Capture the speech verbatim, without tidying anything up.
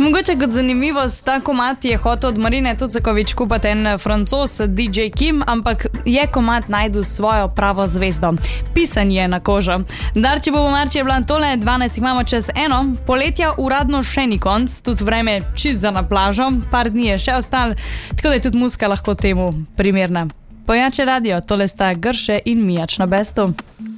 Mogoče kot zanimivost, ta komad je hotel od Marine Tucaković kupati en Francoz, D J Kim, ampak je komad najdel svojo pravo zvezdo. Pisan je na kožo. Darči bo marči je bila tole, dvanajst imamo čez eno, poletja uradno še ni konc, tudi vreme čist za na plažo, par dni je še ostal, tako da je tudi muzika lahko temu primerna. Pojače radio, tole sta Grše in Mijač na bestu.